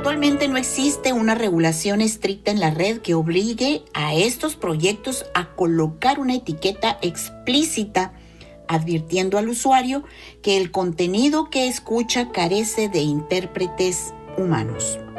Actualmente no existe una regulación estricta en la red que obligue a estos proyectos a colocar una etiqueta explícita advirtiendo al usuario que el contenido que escucha carece de intérpretes humanos.